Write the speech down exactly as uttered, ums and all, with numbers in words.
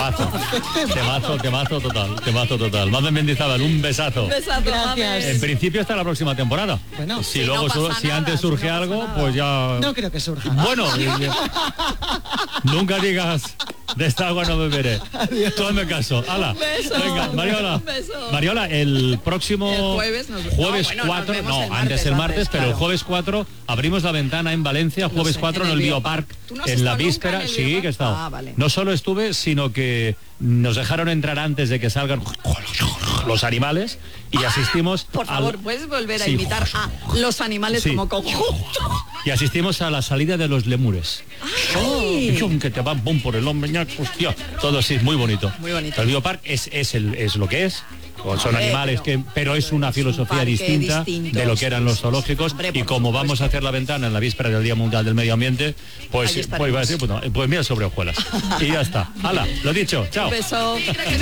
Temazo, temazo, temazo total, temazo total. Mamen Mendizábal, un besazo. Un besazo, Gracias. En principio hasta la próxima temporada. Bueno, si sí, luego no su- pasa si nada, antes si no surge pasa algo, nada. pues ya. no creo que surja. Bueno, y- y- nunca digas de esta agua no beberé. Tú hazme caso. Hala. Un beso. Venga, Mariola. Un beso. Mariola, el próximo El jueves nos- jueves no, bueno, nos cuatro, vemos no, el martes, antes el martes, antes, pero el claro. jueves cuatro abrimos la ventana en Valencia, jueves sé, cuatro en en el el Biopark. Biopark, ¿Tú no has en la estado nunca víspera, en el sí Biopark? que he estado. Ah, vale. No solo estuve, sino que nos dejaron entrar antes de que salgan los animales y asistimos Por favor, al- ¿puedes volver a Sí. imitar a los animales Sí. como cojo? y asistimos a la salida de los lemures. ¡Ay! Y chum, que te van pum por el hombro, ñac, hostia, todo sí, muy bonito. Muy bonito. El Biopark es, es, el, es lo que es. Son Hombre, animales pero- que, pero es una es un filosofía parque distinta distinto, de lo que sí, eran sí, los sí. zoológicos. Hombre, Y por como vamos supuesto. a hacer la ventana en la víspera del Día Mundial del Medio Ambiente, pues, Ahí pues, iba a decir, pues, no, pues mira sobre hojuelas. Y ya está. Hala, lo dicho, chao. Un beso.